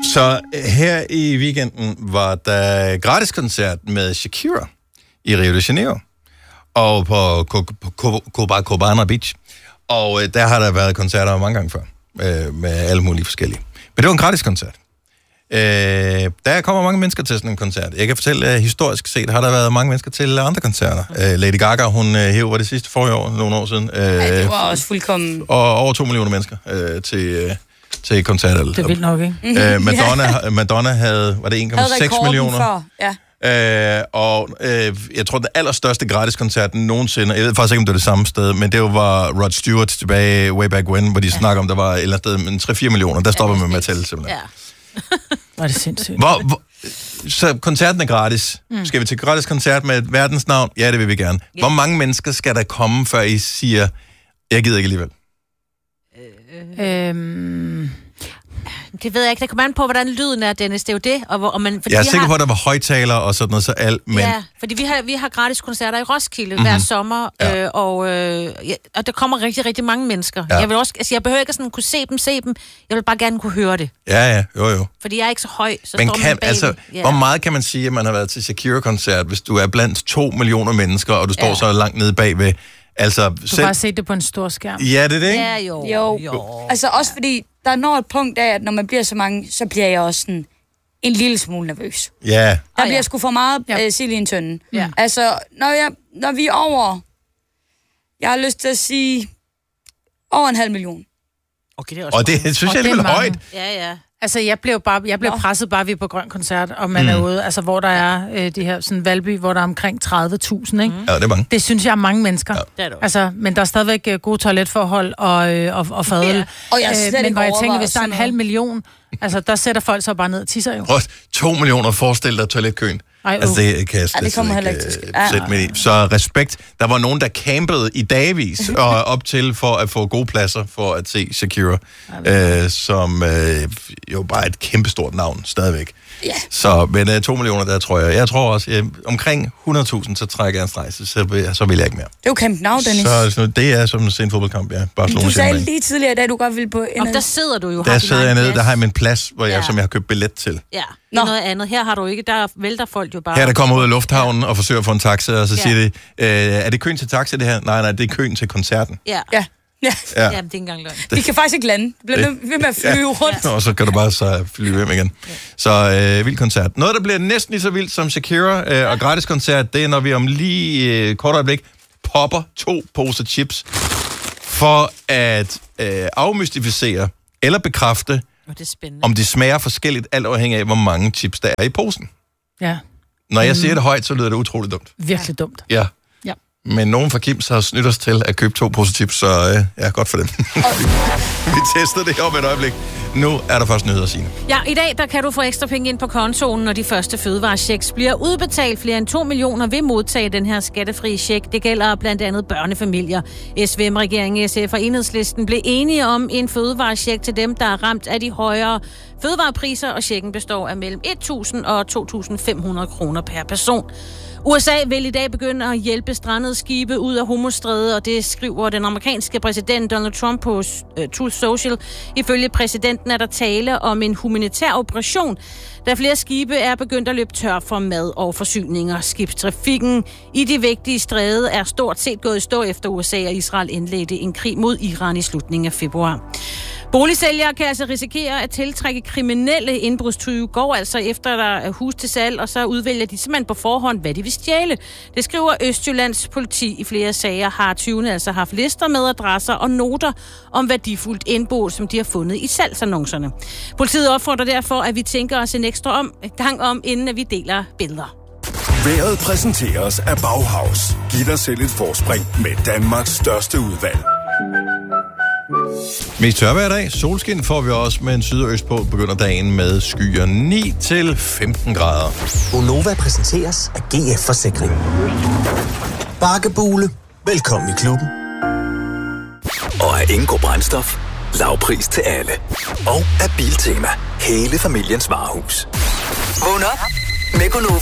Så her i weekenden var der gratis koncert med Shakira i Rio de Janeiro og på Copacabana Beach. Og der har der været koncerter mange gange før med alle mulige forskellige. Men det var en gratis koncert. Der kommer mange mennesker til sådan en koncert. Jeg kan fortælle, at historisk set har der været mange mennesker til andre koncerter. Lady Gaga, hun var det sidste forrige år, nogle år siden. Det var også fuldkommen... Og over 2 millioner mennesker til koncerter. Det er vildt nok, ikke? Madonna havde, var det 1,6 millioner? Før, ja. Jeg tror, den allerstørste gratis-koncert nogensinde, jeg ved faktisk ikke, om det er det samme sted, men det var Rod Stewart tilbage way back when, hvor de snakker om, der var et eller andet sted, men 3-4 millioner, der stopper man med at tælle simpelthen. Ja. Var det sindssygt. Så koncerten er gratis. Skal vi til gratis koncert med et verdensnavn? Ja, det vil vi gerne. Yeah. Hvor mange mennesker skal der komme, før I siger, jeg gider ikke alligevel? Det ved jeg ikke. Det kommer an på, hvordan lyden er, Dennis. Det er jo det. Og man, jeg er sikker på, at der var højtalere og sådan noget, så alt, men... Ja, fordi vi har gratis koncerter i Roskilde hver sommer, og der kommer rigtig, rigtig mange mennesker. Ja. Jeg vil også, jeg behøver ikke sådan kunne se dem. Jeg vil bare gerne kunne høre det. Ja, jo. Fordi jeg er ikke så høj, så men står man bag. hvor meget kan man sige, at man har været til Shakira-koncert, hvis du er blandt 2 millioner mennesker, og du står så langt nede bagved? Altså, du kan bare se det på en stor skærm. Ja, det er det, ikke? Ja, jo. Altså også fordi, der når et punkt af, at når man bliver så mange, så bliver jeg også sådan en lille smule nervøs. Ja. Der bliver sgu for meget sild i en tønde. Ja. Altså, når vi er over, jeg har lyst til at sige, over 500.000. Okay, det er også og det synes jeg er højt. Ja. Altså, jeg blev presset bare ved på Grøn Koncert, og man er ude, altså, hvor der er de her sådan Valby, hvor der er omkring 30.000, ikke? Ja, det er mange. Det synes jeg er mange mennesker. Ja. Altså, men der er stadigvæk gode toiletforhold og fadøl. Ja. Og jeg men hvor jeg tænker, hvis der er 500.000, altså, der sætter folk så bare ned og tisser jo. 2 millioner, forestil dig toiletkøen. Altså, det kan jeg det kommer heller ikke til sætte med i. Så respekt. Der var nogen, der campede i dagvis og op til for at få gode pladser for at se Shakira, som jo bare er et kæmpestort navn stadigvæk. Ja. Så, men 2 millioner, der tror jeg. Jeg tror også, omkring 100.000, så trækker jeg en streg, så vil jeg ikke mere. Det er jo Camp Nou, Dennis. Så det er som en fodboldkamp, ja. Barcelona, du sagde lige tidligere, da du godt ville på... Og der sidder du jo. Der sidder jeg nede, der har jeg min plads, hvor som jeg har købt billet til. Ja, det er noget andet. Her har du ikke, der vælter folk jo bare... Her der kommer ud af lufthavnen og forsøger at få en taxa, og så siger de, er det køen til taxa det her? Nej, det er køen til koncerten. Ja, det er ikke engang løgn. Vi kan faktisk ikke lande. Vi bliver ved med at flyve rundt. Og så kan du bare så flyve hjem igen. Så vild koncert. Noget, der bliver næsten lige så vildt som Shakira og gratis koncert, det er, når vi om lige kort øjeblik popper 2 poser chips for at afmystificere eller bekræfte, om de smager forskelligt, alt afhængig af, hvor mange chips der er i posen. Ja. Når jeg siger det højt, så lyder det utroligt dumt. Virkelig dumt. Ja. Men nogen fra Kims har snydt os til at købe 2 poser chips, så godt for dem. Vi tester det op et øjeblik. Nu er der først nyheder, Signe. Ja, i dag der kan du få ekstra penge ind på kontoen, når de første fødevarechecks bliver udbetalt. Flere end 2 millioner vil modtage den her skattefri check. Det gælder blandt andet børnefamilier. SVM-regeringen, SF og Enhedslisten blev enige om en fødevarecheck til dem, der er ramt af de højere fødevarepriser, og checken består af mellem 1.000 og 2.500 kroner per person. USA vil i dag begynde at hjælpe strandede skibe ud af Hormuzstrædet, og det skriver den amerikanske præsident Donald Trump på Truth Social. Ifølge præsidenten er der tale om en humanitær operation, da flere skibe er begyndt at løbe tør for mad og forsyninger. Skibstrafikken i de vigtige stræde er stort set gået i stå efter USA og Israel indledte en krig mod Iran i slutningen af februar. Boligsælgere kan altså risikere at tiltrække kriminelle indbrudstyve, går altså efter der er hus til salg, og så udvælger de simpelthen på forhånd, hvad de vil stjæle. Det skriver Østjyllands politi. I flere sager har tyvene altså haft lister med adresser og noter om værdifuldt indbo, som de har fundet i salgsannoncerne. Politiet opfordrer derfor, at vi tænker os en ekstra gang om, inden at vi deler billeder. Vejret præsenteres af Bauhaus. Giv dig selv et forspring med Danmarks største udvalg. Mest tørvejr i dag. Solskin får vi også, men syd og østpå begynder dagen med skyer 9-15 grader. Gonova præsenteres af GF Forsikring. Bakkebule. Velkommen i klubben. Og af Ingo Brændstof. Lavpris til alle. Og af Biltema. Hele familiens varehus. Vågn op med Gonova.